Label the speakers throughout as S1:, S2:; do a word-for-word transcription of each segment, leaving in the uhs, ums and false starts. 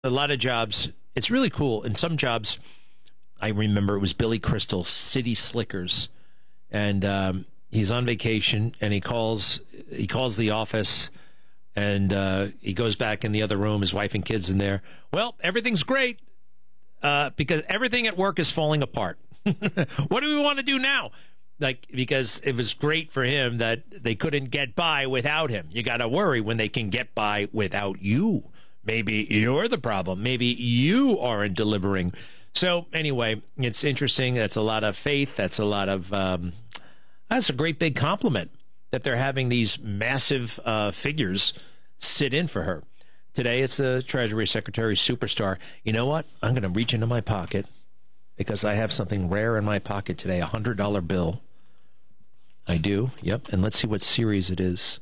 S1: A lot of jobs. It's really cool. In some jobs, I remember it was Billy Crystal, City Slickers, and um, he's on vacation, and he calls he calls the office, and uh, he goes back in the other room. His wife and kids in there. Well, everything's great uh, because everything at work is falling apart. What do we want to do now? Like, because it was great for him that they couldn't get by without him. You got to worry when they can get by without you. Maybe you're the problem. Maybe you aren't delivering. So anyway, it's interesting. That's a lot of faith. That's a lot of, um, that's a great big compliment that they're having these massive uh, figures sit in for her. Today, it's the Treasury Secretary superstar. You know what? I'm going to reach into my pocket because I have something rare in my pocket today, a one hundred dollar bill. I do. Yep. And let's see what series it is.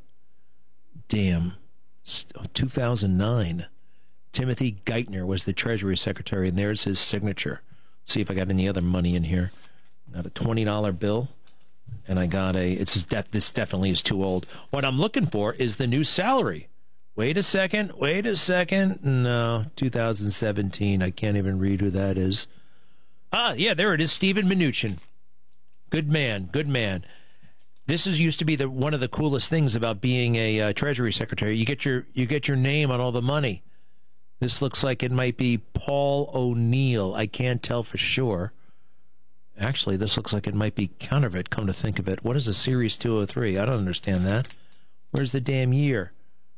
S1: Damn. two thousand nine. Timothy Geithner was the Treasury Secretary, and there's his signature. Let's see if I got any other money in here. Got a twenty dollar bill, and I got a, it's this definitely is too old. What I'm looking for is the new salary. Wait a second. Wait a second. No, two thousand seventeen. I can't even read who that is. Ah, yeah, there it is. Stephen Mnuchin. Good man. Good man. This is used to be the one of the coolest things about being a uh, Treasury Secretary. You get your you get your name on all the money. This looks like it might be Paul O'Neill. I can't tell for sure. Actually, this looks like it might be counterfeit, come to think of it. What is a Series two oh three? I don't understand that. Where's the damn year?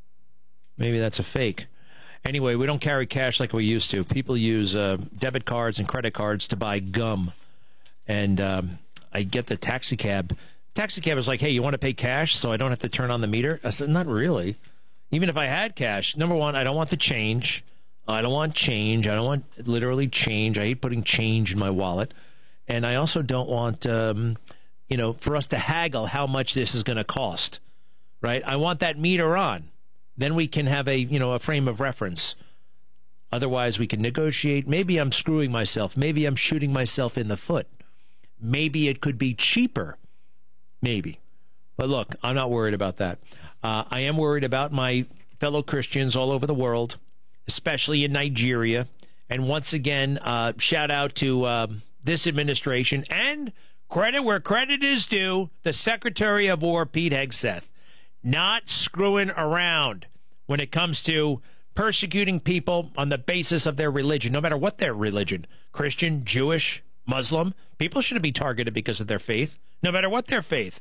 S1: Maybe that's a fake. Anyway, we don't carry cash like we used to. People use uh, debit cards and credit cards to buy gum. And um, I get the taxi cab. Taxi cab is like, hey, you want to pay cash so I don't have to turn on the meter? I said, not really. Even if I had cash, number one, I don't want the change. I don't want change. I don't want literally change. I hate putting change in my wallet. And I also don't want, um, you know, for us to haggle how much this is going to cost, right? I want that meter on. Then we can have a, you know, a frame of reference. Otherwise, we can negotiate. Maybe I'm screwing myself. Maybe I'm shooting myself in the foot. Maybe it could be cheaper. Maybe. But look, I'm not worried about that. Uh, I am worried about my fellow Christians all over the world, especially in Nigeria. And once again, uh, shout out to uh, this administration and credit where credit is due, the Secretary of War, Pete Hegseth, not screwing around when it comes to persecuting people on the basis of their religion, no matter what their religion, Christian, Jewish, Muslim. People shouldn't be targeted because of their faith, no matter what their faith.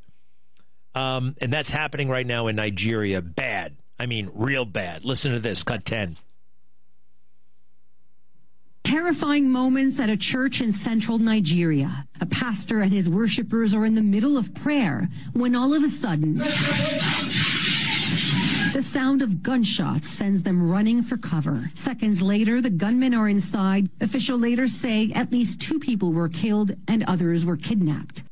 S1: Um, and that's happening right now in Nigeria. Bad. I mean, real bad. Listen to this. Cut ten.
S2: Terrifying moments at a church in central Nigeria. A pastor and his worshipers are in the middle of prayer when all of a sudden, the sound of gunshots sends them running for cover. Seconds later, the gunmen are inside. Officials later say at least two people were killed and others were kidnapped.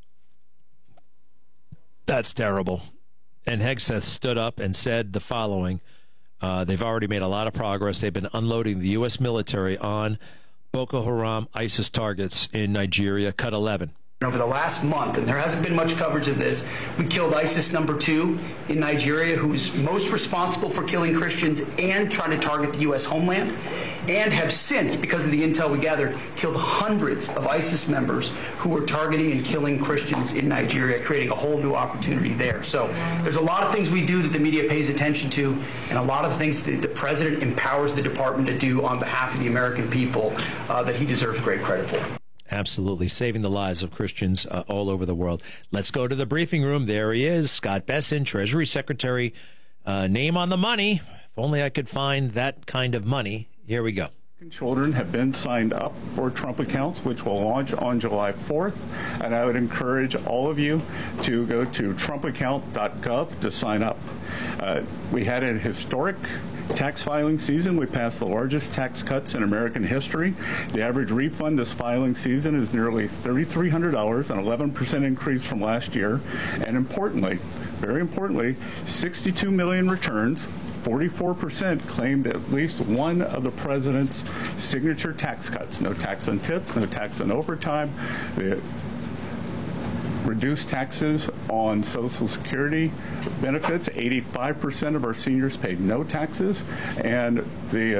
S1: That's terrible. And Hegseth stood up and said the following. Uh, they've already made a lot of progress. They've been unloading the U S military on Boko Haram ISIS targets in Nigeria. Cut eleven.
S3: Over the last month, and there hasn't been much coverage of this, we killed ISIS number two in Nigeria, who's most responsible for killing Christians and trying to target the U S homeland, and have since, because of the intel we gathered, killed hundreds of ISIS members who were targeting and killing Christians in Nigeria, creating a whole new opportunity there. So there's a lot of things we do that the media pays attention to, and a lot of things that the president empowers the department to do on behalf of the American people uh, that he deserves great credit for.
S1: Absolutely. Saving the lives of Christians uh, all over the world. Let's go to the briefing room. There he is, Scott Bessent, Treasury Secretary. Uh, name on the money. If only I could find that kind of money. Here we go.
S4: Children have been signed up for Trump accounts, which will launch on July fourth. And I would encourage all of you to go to trump account dot gov to sign up. Uh, we had a historic tax filing season. We passed the largest tax cuts in American history. The average refund this filing season is nearly three thousand three hundred dollars, an eleven percent increase from last year. And importantly, very importantly, sixty-two million returns. forty-four percent claimed at least one of the president's signature tax cuts. No tax on tips, no tax on overtime. The reduced taxes on Social Security benefits. eighty-five percent of our seniors paid no taxes, and the uh,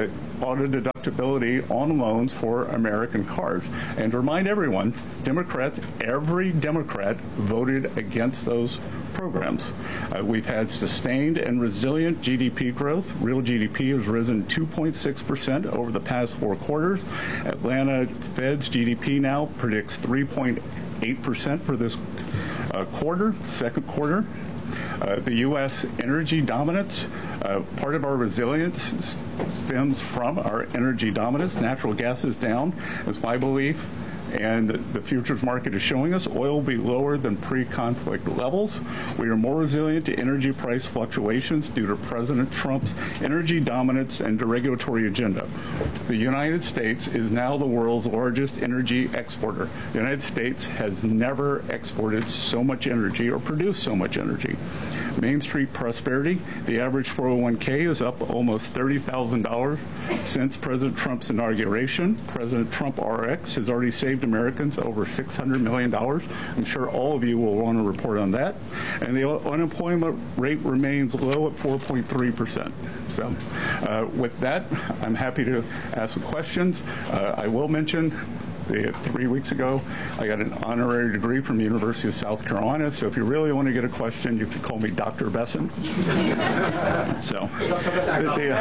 S4: auto deductibility on loans for American cars. And to remind everyone, Democrats, every Democrat voted against those programs. Uh, we've had sustained and resilient G D P growth. Real G D P has risen two point six percent over the past four quarters. Atlanta Fed's G D P now predicts three point eight percent for this uh, quarter, second quarter. Uh, the U S energy dominance, uh, part of our resilience stems from our energy dominance. Natural gas is down, is my belief, and the futures market is showing us oil will be lower than pre-conflict levels. We are more resilient to energy price fluctuations due to President Trump's energy dominance and deregulatory agenda. The United States is now the world's largest energy exporter. The United States has never exported so much energy or produced so much energy. Main Street prosperity, the average four oh one k is up almost thirty thousand dollars since President Trump's inauguration. President Trump R X has already saved Americans over six hundred million dollars. I'm sure all of you will want to report on that. And the unemployment rate remains low at four point three percent. So uh, with that, I'm happy to ask some questions. Uh, I will mention The, three weeks ago, I got an honorary degree from the University of South Carolina, so if you really want to get a question, you can call me Doctor Besson. So, the, the,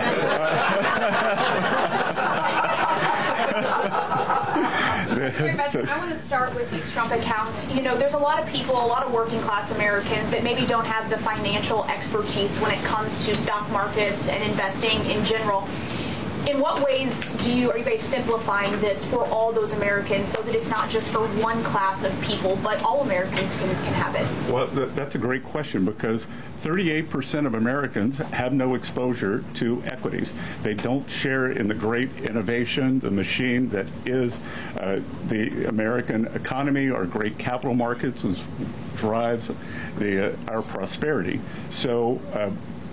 S4: uh,
S5: so, I want to start with these Trump accounts. You know, there's a lot of people, a lot of working class Americans that maybe don't have the financial expertise when it comes to stock markets and investing in general. In what ways do you are you guys simplifying this for all those Americans so that it's not just for one class of people, but all Americans can, can have it?
S4: Well, th- that's a great question because thirty-eight percent of Americans have no exposure to equities. They don't share in the great innovation, the machine that is uh, the American economy, our great capital markets, which drives the, uh, our prosperity. So. Uh,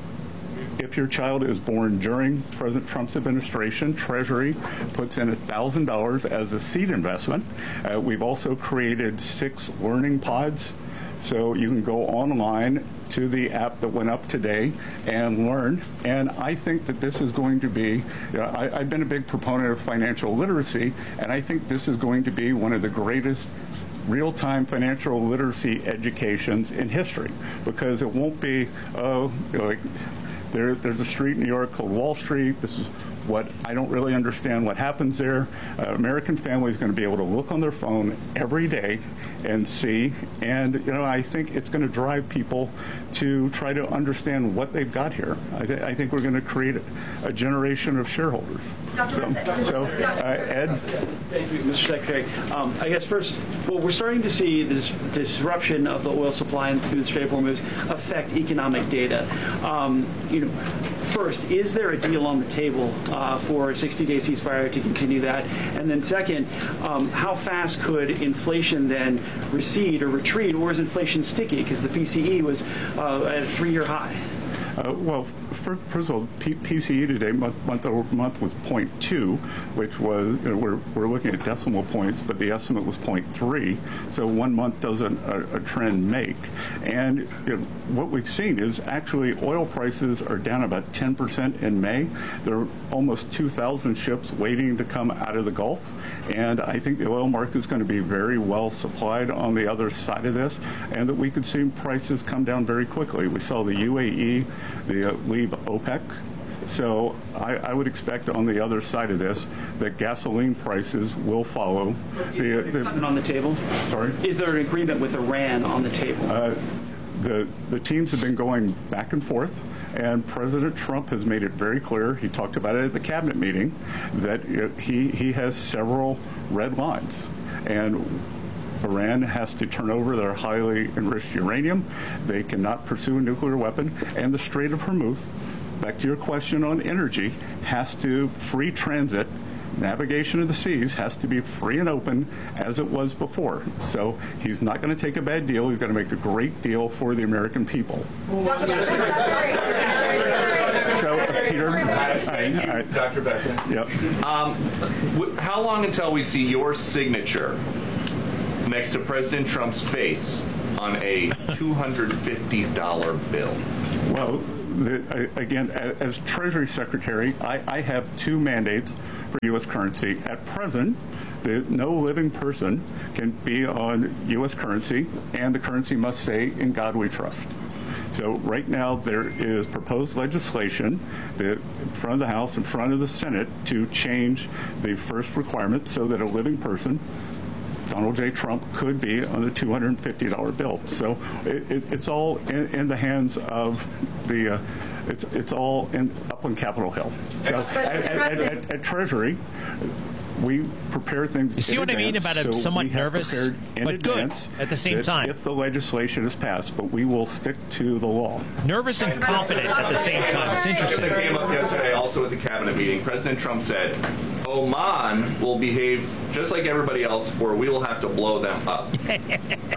S4: If your child is born during President Trump's administration, Treasury puts in one thousand dollars as a seed investment. Uh, we've also created six learning pods, so you can go online to the app that went up today and learn. And I think that this is going to be, you know, I, I've been a big proponent of financial literacy, and I think this is going to be one of the greatest real-time financial literacy educations in history, because it won't be, oh, you know, like, There, there's a street in New York called Wall Street. This is what I don't really understand what happens there. Uh, American family is going to be able to look on their phone every day and see. And, you know, I think it's going to drive people to try to understand what they've got here. I, th- I think we're going to create a, a generation of shareholders. So, so uh, Ed?
S6: Thank you, Mister Secretary. Um, I guess first, well, we're starting to see this disruption of the oil supply through the Strait of Hormuz affect economic data. Um, you know, first, is there a deal on the table uh, for a sixty-day ceasefire to continue that? And then second, um, how fast could inflation then recede or retreat, or is inflation sticky? Because the P C E was uh, at a three-year high.
S4: Uh, well, first, first of all, P- PCE today, month, month over month, was zero point two, which was, you know, we're, we're looking at decimal points, but the estimate was zero point three, so one month doesn't a, a trend make. And you know, what we've seen is actually oil prices are down about ten percent in May. There are almost two thousand ships waiting to come out of the Gulf, and I think the oil market is going to be very well supplied on the other side of this, and that we could see prices come down very quickly. We saw the U A E the, uh, leave OPEC. So I, I would expect on the other side of this that gasoline prices will follow.
S6: Is there an agreement on the table?
S4: Sorry?
S6: Is there an agreement with Iran on the table?
S4: Uh, the, the teams have been going back and forth, and President Trump has made it very clear, he talked about it at the cabinet meeting, that he, he has several red lines. And Iran has to turn over their highly enriched uranium. They cannot pursue a nuclear weapon. And the Strait of Hormuz, back to your question on energy, has to free transit. Navigation of the seas has to be free and open as it was before. So he's not going to take a bad deal. He's going to make a great deal for the American people. So, Peter,
S7: thank you, Doctor Besson.
S4: Yep.
S7: Um, w- how long until we see your signature next to President Trump's face on a two hundred fifty dollar bill?
S4: Well, the, again, as Treasury Secretary, I, I have two mandates for U S currency. At present, the, no living person can be on U S currency, and the currency must stay in God we trust. So right now there is proposed legislation that in front of the House, in front of the Senate, to change the first requirement so that a living person, Donald J. Trump, could be on a two hundred fifty dollar bill. So it, it, it's all in, in the hands of the, uh, it's it's all in, up on Capitol Hill. So at, at, at, at Treasury, we prepare things.
S1: You see
S4: in
S1: what
S4: advance,
S1: I mean about it?
S4: so
S1: Somewhat
S4: we have
S1: nervous,
S4: in
S1: but good at the same time.
S4: If the legislation is passed, but we will stick to the law.
S1: Nervous and confident at the same time. It's interesting.
S7: That came up yesterday, also at the cabinet meeting. President Trump said, "Oman will behave just like everybody else, or we will have to blow them up."